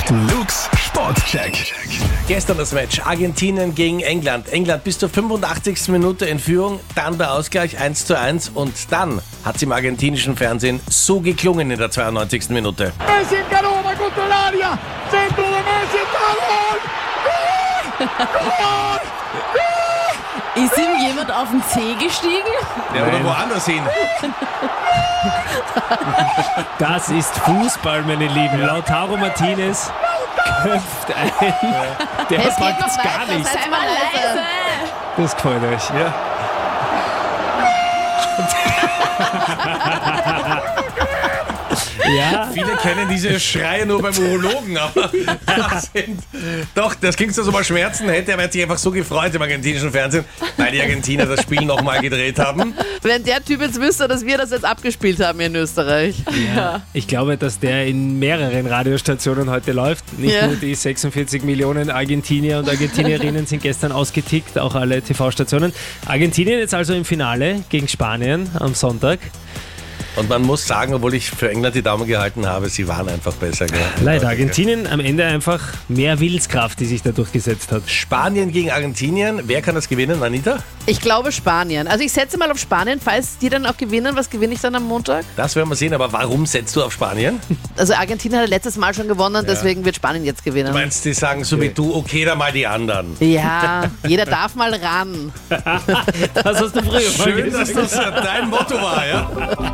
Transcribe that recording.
Luke's Sportcheck. Gestern das Match Argentinien gegen England. England bis zur 85. Minute in Führung, dann der Ausgleich 1:1 und dann hat es im argentinischen Fernsehen so geklungen in der 92. Minute. Messi encaró, va contra el área, centro de Messi, Gol! Gol! Ist ihm jemand auf den Zeh gestiegen? Der oder woanders hin. Das ist Fußball, meine Lieben. Lautaro Martinez köpft ein. Der Es geht packt noch es gar weiter, nicht. seid mal leise. Das gefällt euch, ja? Ja, Viele kennen diese Schreie nur beim Urologen, aber das klingt so, mal Schmerzen hätte, aber er hat sich einfach so gefreut im argentinischen Fernsehen, weil die Argentinier das Spiel nochmal gedreht haben. Wenn der Typ jetzt wüsste, dass wir das jetzt abgespielt haben in Österreich. ja. Ich glaube, dass der in mehreren Radiostationen heute läuft. Nicht Ja. nur die 46 Millionen Argentinier und Argentinierinnen sind gestern ausgetickt, auch alle TV-Stationen. Argentinien jetzt also im Finale gegen Spanien am Sonntag. Und man muss sagen, obwohl ich für England die Daumen gehalten habe, sie waren einfach besser. Gell? Leider Argentinien am Ende einfach mehr Willenskraft, die sich da durchgesetzt hat. Spanien gegen Argentinien, wer kann das gewinnen, Anita? Ich glaube Spanien. Also ich setze mal auf Spanien, falls die dann auch gewinnen. Was gewinne ich dann am Montag? Das werden wir sehen, aber warum setzt du auf Spanien? Also Argentinien hat letztes Mal schon gewonnen, deswegen wird Spanien jetzt gewinnen. Du meinst, die sagen so wie du, okay, dann mal die anderen. Ja, jeder darf mal ran. Das hast du früher mal Schön, gesagt. dass das dein Motto war, ja?